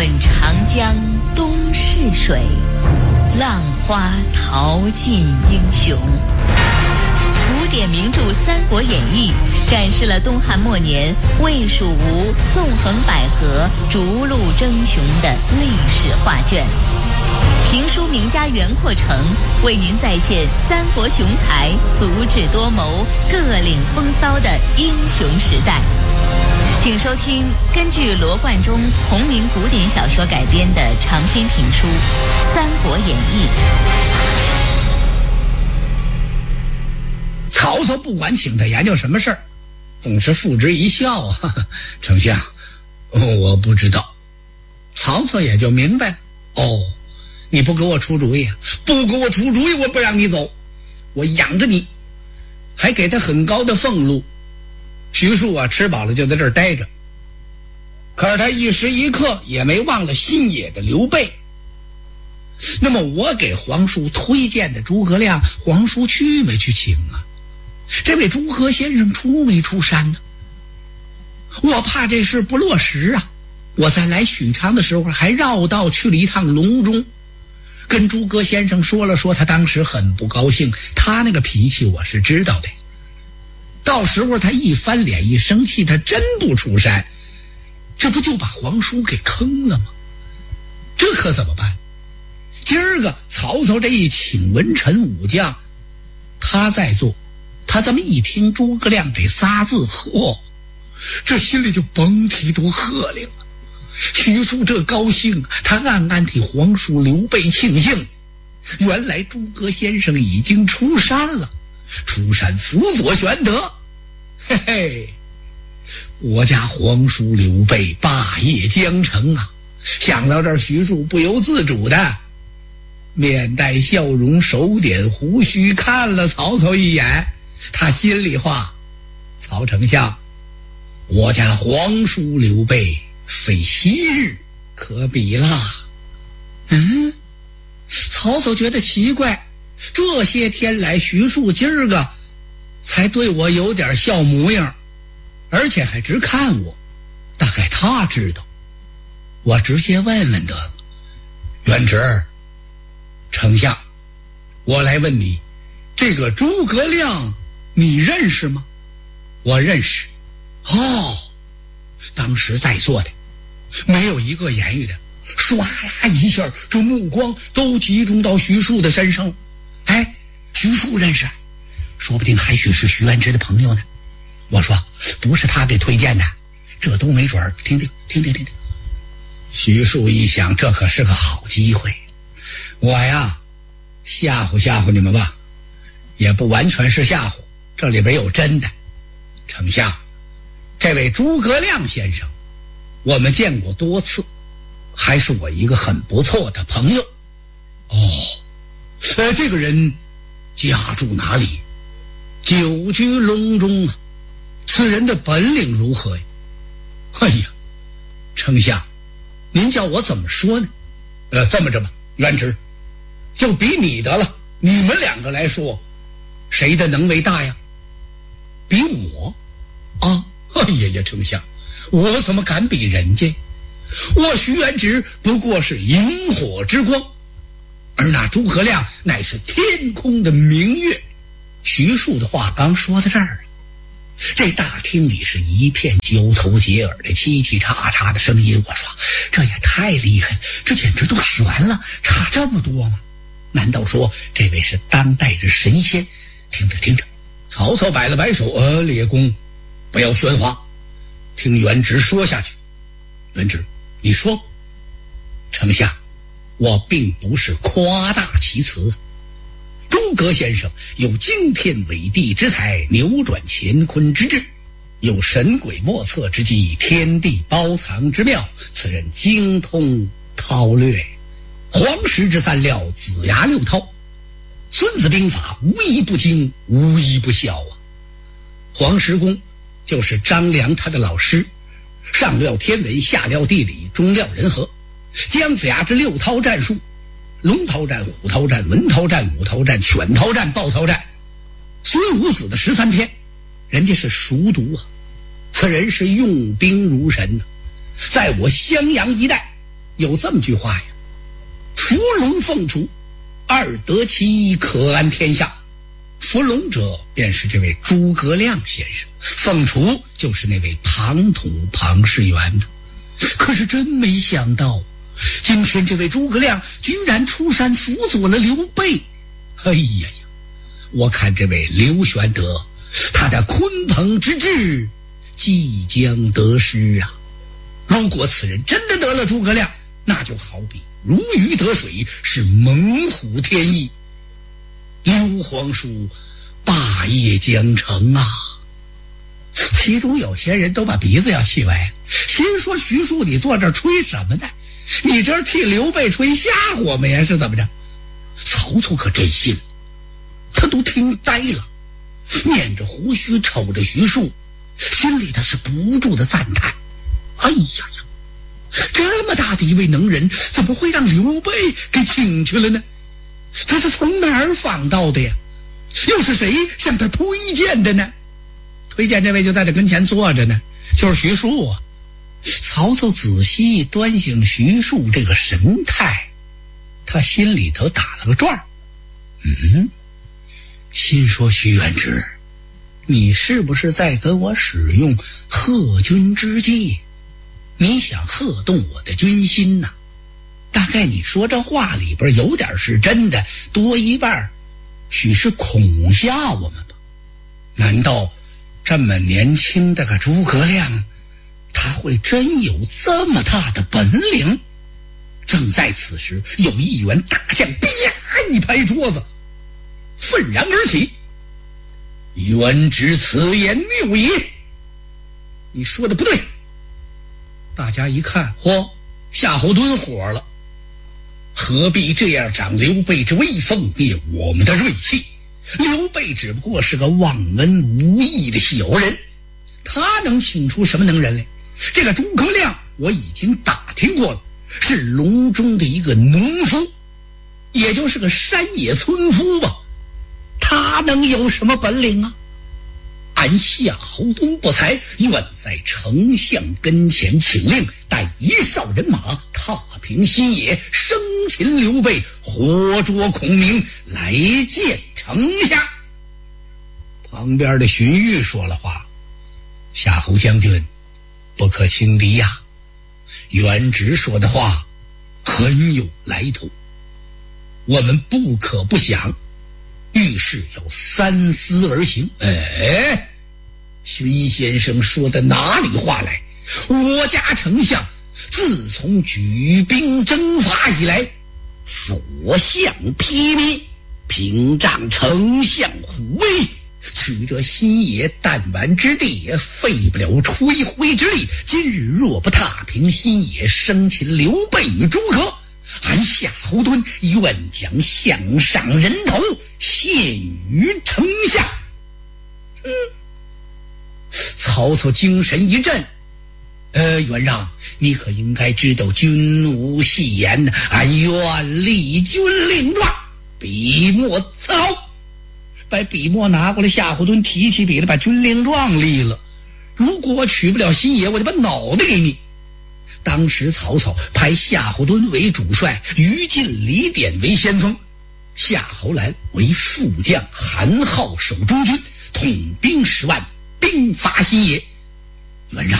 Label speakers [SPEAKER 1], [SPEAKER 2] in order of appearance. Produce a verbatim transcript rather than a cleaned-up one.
[SPEAKER 1] 问长江东逝水，浪花淘尽英雄。古典名著《三国演义》展示了东汉末年魏蜀吴纵横捭阖、逐鹿争雄的历史画卷。评书名家袁阔成为您再现三国雄才足智多谋、各领风骚的英雄时代。请收听根据罗贯中同名古典小说改编的长篇评书《三国演义》。
[SPEAKER 2] 曹操不管请他研究什么事儿，总是付之一笑啊。丞相，我不知道。曹操也就明白了，哦，你不给我出主意啊？不给我出主意，我不让你走。我养着你，还给他很高的俸禄。徐庶啊，吃饱了就在这儿待着。可是他一时一刻也没忘了新野的刘备。那么我给皇叔推荐的诸葛亮，皇叔去没去请啊？这位诸葛先生出没出山呢？我怕这事不落实啊！我在来许昌的时候还绕道去了一趟隆中，跟诸葛先生说了说，他当时很不高兴，他那个脾气我是知道的。到时候他一翻脸一生气，他真不出山，这不就把皇叔给坑了吗？这可怎么办？今儿个曹操这一请文臣武将，他在做，他这么一听诸葛亮这仨字，嚯，这心里就甭提多鹤灵了。徐庶这高兴，他暗暗替皇叔刘备庆幸。原来诸葛先生已经出山了，出山辅佐玄德。嘿嘿，我家皇叔刘备霸业将成啊！想到这儿，徐庶不由自主的面带笑容，手点胡须，看了曹操一眼。他心里话：曹丞相，我家皇叔刘备非昔日可比啦。嗯，曹操觉得奇怪，这些天来徐庶今儿个才对我有点笑模样，而且还直看我，大概他知道。我直接问问得了。元直，丞相，我来问你，这个诸葛亮你认识吗？我认识。哦，当时在座的没有一个言语的，唰啦一下，这目光都集中到徐庶的身上。哎，徐庶认识，说不定还许是徐元直的朋友呢。我说不是他给推荐的，这都没准儿。听听听听听听。徐庶一想，这可是个好机会，我呀吓唬吓唬你们吧，也不完全是吓唬，这里边有真的。丞相，这位诸葛亮先生我们见过多次，还是我一个很不错的朋友。哦，呃，这个人家住哪里？久居隆中啊。此人的本领如何呀？哎呀，丞相，您叫我怎么说呢？呃，这么着吧，元直，就比你得了。你们两个来说，谁的能为大呀？比我啊？哎呀呀，丞相，我怎么敢比人家？我徐元直不过是萤火之光，而那诸葛亮乃是天空的明月。徐庶的话刚说到这儿，这大厅里是一片交头接耳的叽叽喳喳的声音。我说这也太厉害了，这简直都悬了，差这么多吗？难道说这位是当代的神仙？听着听着，曹操摆了摆手，呃，列公不要喧哗，听元直说下去。元直，你说。丞相，我并不是夸大其词。诸葛先生有惊天伟地之才，扭转乾坤之志，有神鬼莫测之计，天地包藏之妙。此人精通韬略，黄石之三料，子牙六韬，孙子兵法无一不精，无一不晓啊。黄石公就是张良他的老师，上料天文，下料地理，中料人和。姜子牙之六韬战术，龙韬战、虎韬战、文韬战、武韬战、犬韬战、豹韬战，孙武子的十三篇，人家是熟读啊。此人是用兵如神呢、啊，在我襄阳一带有这么句话呀：伏龙凤雏，二得其可安天下。伏龙者便是这位诸葛亮先生，凤雏就是那位庞统庞士元的。可是真没想到，今天这位诸葛亮居然出山辅佐了刘备。哎呀呀，我看这位刘玄德，他的鲲鹏之志即将得失啊！如果此人真的得了诸葛亮，那就好比如鱼得水，是猛虎添翼。刘皇叔霸业将成啊！其中有些人都把鼻子要气歪，心说徐庶你坐这儿吹什么呢？你这替刘备吹瞎火吗呀？是怎么着？曹操可真信，他都听呆了，捻着胡须瞅着徐庶，心里他是不住的赞叹。哎呀呀，这么大的一位能人，怎么会让刘备给请去了呢？他是从哪儿访到的呀？又是谁向他推荐的呢？推荐这位就在这跟前坐着呢，就是徐庶啊。曹操仔细端详徐庶这个神态，他心里头打了个转儿，嗯，心说徐元直，你是不是在跟我使用贺军之计？你想贺动我的军心呐、啊？大概你说这话里边有点是真的，多一半许是恐吓我们吧？难道这么年轻的个诸葛亮，他会真有这么大的本领？正在此时，有一员大将啪一拍桌子，愤然而起：元直此言谬也！你说的不对！大家一看，嚯，夏侯惇火了，何必这样长刘备之威风，灭我们的锐气？刘备只不过是个忘恩无义的小人，他能请出什么能人来？这个诸葛亮我已经打听过了，是隆中的一个农夫，也就是个山野村夫吧，他能有什么本领啊？俺夏侯惇不才，愿在丞相跟前请令，带一哨人马踏平新野，生擒刘备，活捉孔明，来见丞相。旁边的荀彧说了话：夏侯将军不可轻敌呀、啊，元直说的话很有来头，我们不可不想，遇事要三思而行。哎，荀先生说的哪里话来？我家丞相自从举兵征伐以来，所向披靡，屏障丞相虎威，取这新野弹丸之地，也费不了吹灰之力。今日若不踏平新野，生擒刘备与诸葛，俺夏侯惇愿将项上人头献于丞相。嗯，曹操精神一振，呃，元让，你可应该知道君无戏言，俺愿立军令状，笔墨伺候。把笔墨拿过来，夏侯惇提起笔来，把军令状立了。如果我取不了新野，我就把脑袋给你。当时曹操派夏侯惇为主帅，于禁、李典为先锋，夏侯兰为副将，韩浩守中军，统兵十万，兵伐新野。元让，